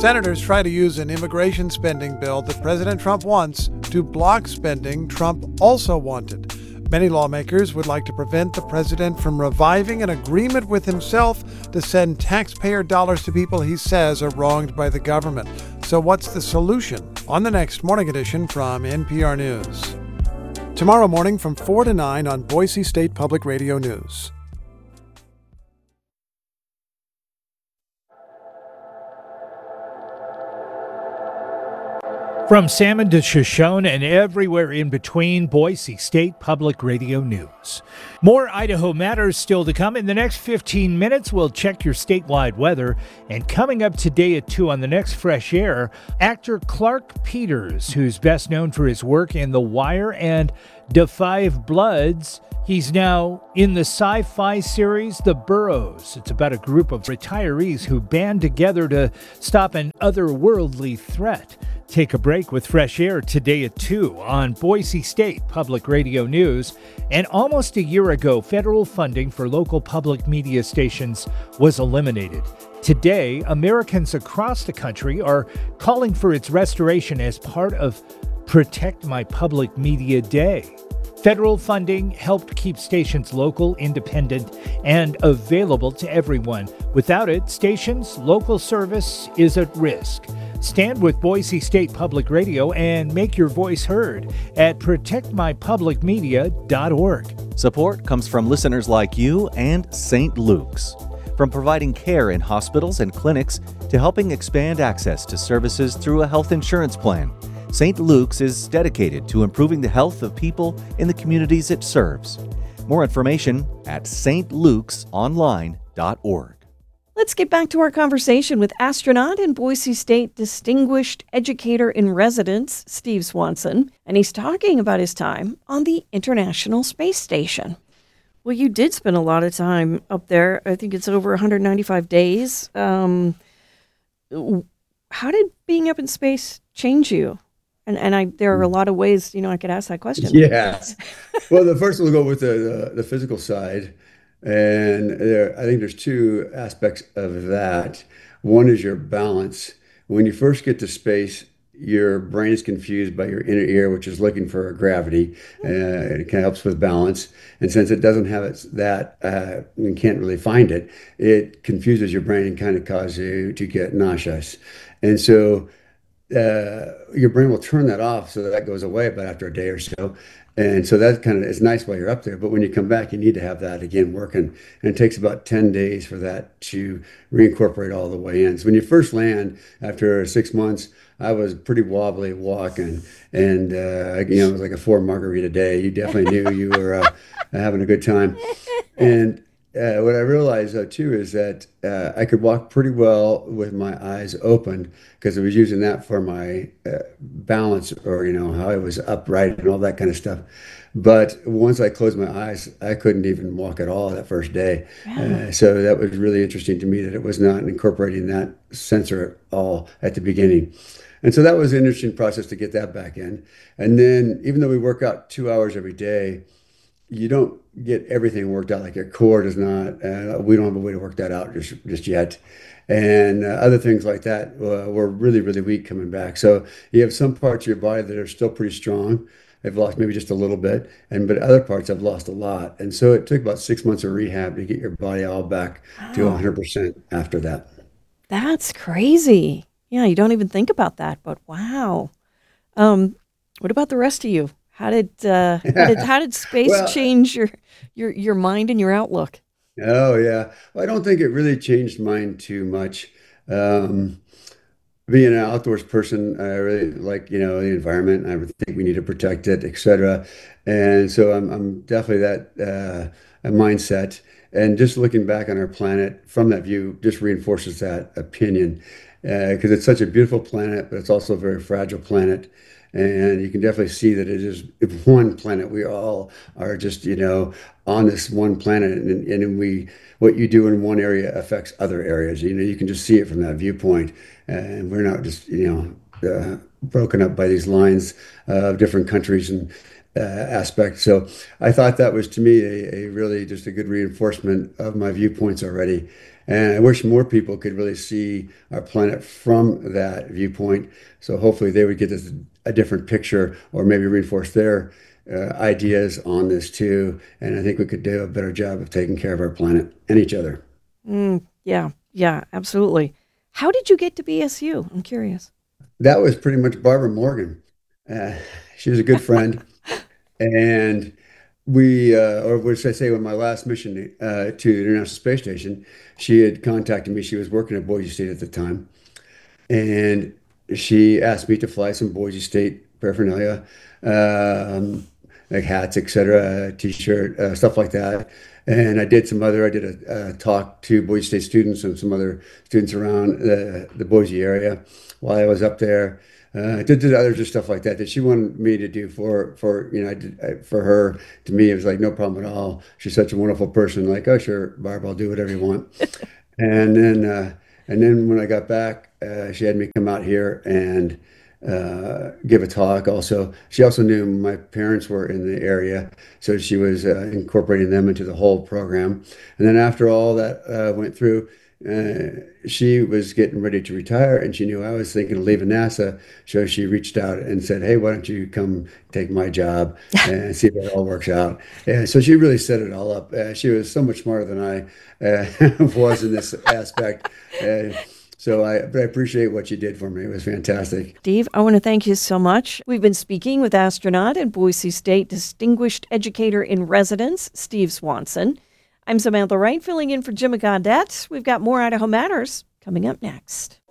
senators try to use an immigration spending bill that President Trump wants to block spending Trump also wanted. Many lawmakers would like to prevent the president from reviving an agreement with himself to send taxpayer dollars to people he says are wronged by the government. So what's the solution? On the next Morning Edition from NPR News. Tomorrow morning from 4 to 9 on Boise State Public Radio News. From Salmon to Shoshone and everywhere in between, Boise State Public Radio News. More Idaho Matters still to come. In the next 15 minutes, we'll check your statewide weather. And coming up today at 2 on the next Fresh Air, actor Clark Peters, who's best known for his work in The Wire and Da 5 Bloods. He's now in the sci-fi series The Burrows. It's about a group of retirees who band together to stop an otherworldly threat. Take a break with Fresh Air today at 2 on Boise State Public Radio News. And almost a year ago, federal funding for local public media stations was eliminated. Today, Americans across the country are calling for its restoration as part of Protect My Public Media Day. Federal funding helped keep stations local, independent, and available to everyone. Without it, stations' local service is at risk. Stand with Boise State Public Radio and make your voice heard at protectmypublicmedia.org. Support comes from listeners like you and St. Luke's. From providing care in hospitals and clinics to helping expand access to services through a health insurance plan, St. Luke's is dedicated to improving the health of people in the communities it serves. More information at stlukesonline.org. Let's get back to our conversation with astronaut and Boise State Distinguished Educator in Residence, Steve Swanson, and he's talking about his time on the International Space Station. Well, you did spend a lot of time up there. I think it's over 195 days. How did being up in space change you? And there are a lot of ways, I could ask that question. Yes. Well, the first we'll go with the physical side. And I think there's two aspects of that. One is your balance. When you first get to space, your brain is confused by your inner ear, which is looking for gravity. It kind of helps with balance. And since it doesn't have you can't really find it, it confuses your brain and kind of causes you to get nauseous. And so your brain will turn that off, so that goes away about after a day or so. And so that kind of is nice while you're up there. But when you come back, you need to have that again working. And it takes about 10 days for that to reincorporate all the way in. So when you first land, after 6 months, I was pretty wobbly walking. And, it was like a 4 margarita day. You definitely knew you were having a good time. And what I realized, though, too, is that I could walk pretty well with my eyes open because I was using that for my balance, or, how I was upright and all that kind of stuff. But once I closed my eyes, I couldn't even walk at all that first day. So that was really interesting to me that it was not incorporating that sensor at all at the beginning. And so that was an interesting process to get that back in. And then even though we work out 2 hours every day, you don't get everything worked out. Like your core does not. We don't have a way to work that out just yet. And other things like that were really, really weak coming back. So you have some parts of your body that are still pretty strong. They've lost maybe just a little bit, but other parts have lost a lot. And so it took about 6 months of rehab to get your body all back to 100% after that. That's crazy. Yeah, you don't even think about that, but wow. What about the rest of you? How did space change your mind and your outlook? Oh yeah, well, I don't think it really changed mine too much. Being an outdoors person, I really like the environment. I think we need to protect it, etc. And so I'm definitely that mindset. And just looking back on our planet from that view just reinforces that opinion, because it's such a beautiful planet, but it's also a very fragile planet. And you can definitely see that it is one planet. We all are just, on this one planet, and what you do in one area affects other areas. You can just see it from that viewpoint, and we're not just, broken up by these lines of different countries and aspects. So I thought that was, to me, a really just a good reinforcement of my viewpoints already. And I wish more people could really see our planet from that viewpoint. So hopefully they would get this, a different picture, or maybe reinforce their ideas on this too. And I think we could do a better job of taking care of our planet and each other. Yeah, absolutely. How did you get to BSU? I'm curious. That was pretty much Barbara Morgan. Uh, she was a good friend. And or what should I say, on my last mission to the International Space Station, she had contacted me. She was working at Boise State at the time. And she asked me to fly some Boise State paraphernalia, like hats, etc., t-shirt, stuff like that. And I did a talk to Boise State students and some other students around the Boise area while I was up there. I did other just stuff like that she wanted me to do for her. To me, it was like no problem at all. She's such a wonderful person. Like, oh sure, Barb, I'll do whatever you want. And then when I got back, she had me come out here and give a talk. Also, she also knew my parents were in the area, so she was incorporating them into the whole program. And then after all that went through, she was getting ready to retire, and she knew I was thinking of leaving NASA. So she reached out and said, "Hey, why don't you come take my job and see if it all works out?" And so she really set it all up. She was so much smarter than I was in this aspect. But I appreciate what you did for me. It was fantastic. Steve, I want to thank you so much. We've been speaking with astronaut and Boise State Distinguished Educator in Residence, Steve Swanson. I'm Samantha Wright, filling in for Jim Gaudette. We've got more Idaho Matters coming up next.